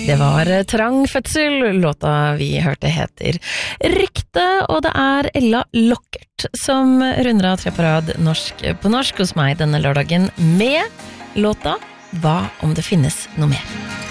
Det var Trang fødsel, låta vi hørte heter Rykte, og det Ella Lockert som runder av 3 på rad norsk på norsk hos meg denne lørdagen med låta Hva om det finnes noe mer?